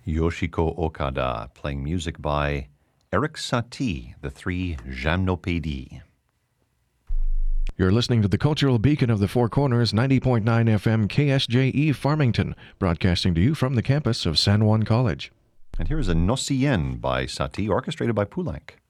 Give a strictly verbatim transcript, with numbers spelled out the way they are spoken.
Yoshiko Okada, playing music by Eric Satie, the three Gymnopédies. You're listening to the Cultural Beacon of the Four Corners, ninety point nine F M K S J E Farmington, broadcasting to you from the campus of San Juan College. And here is a No Cien by Satie, orchestrated by Poulenc.